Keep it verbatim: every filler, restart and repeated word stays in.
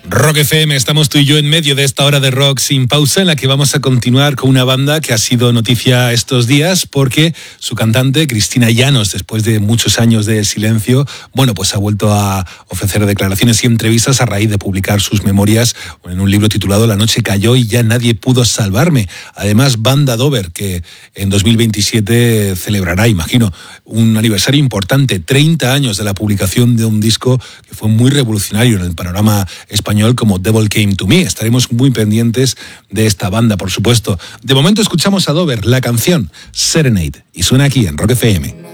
Rock F M, estamos tú y yo en medio de esta hora de rock sin pausa en la que vamos a continuar con una banda que ha sido noticia estos días porque su cantante, Cristina Llanos, después de muchos años de silencio, bueno, pues ha vuelto a ofrecer declaraciones y entrevistas a raíz de publicar sus memorias en un libro titulado La noche cayó y ya nadie pudo salvarme. Además, Banda Dover, que en dos mil veintisiete celebrará, imagino, un aniversario importante, treinta años de la publicación de un disco que fue muy revolucionario en el panorama español, como Devil Came to Me. Estaremos muy pendientes de esta banda, por supuesto. De momento escuchamos a Dover, la canción Serenade, y suena aquí en Rock F M.